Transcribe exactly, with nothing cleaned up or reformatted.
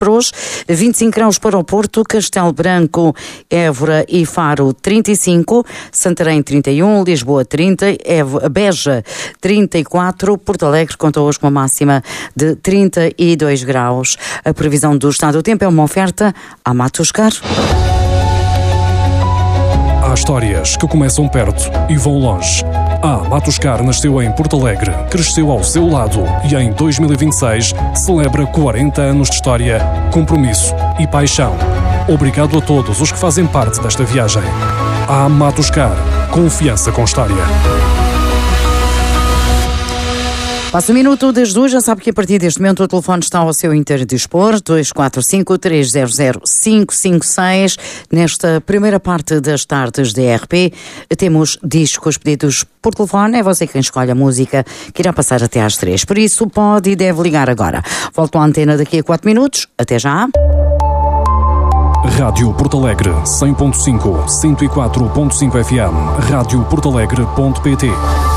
para hoje, vinte e cinco graus para o Porto, Castelo Branco, Évora e Faro trinta e cinco, Santarém trinta e um, Lisboa trinta, Évora, Beja trinta e quatro, Porto Alegre conta hoje com uma máxima de trinta e dois graus. A previsão do estado do tempo é uma oferta à Matuscar. Há histórias que começam perto e vão longe. A Matuscar nasceu em Porto Alegre, cresceu ao seu lado e em dois mil e vinte e seis celebra quarenta anos de história, compromisso e paixão. Obrigado a todos os que fazem parte desta viagem. A Matuscar, confiança com história. Passa um minuto das duas, já sabe que a partir deste momento o telefone está ao seu inteiro dispor, dois quatro cinco, três zero zero, cinco cinco seis. Nesta primeira parte das tardes de R P, temos discos pedidos por telefone, é você quem escolhe a música que irá passar até às três. Por isso, pode e deve ligar agora. Volto à antena daqui a quatro minutos. Até já. Rádio Porto Alegre, cem ponto cinco, cento e quatro ponto cinco F M, rádio porto alegre ponto pt.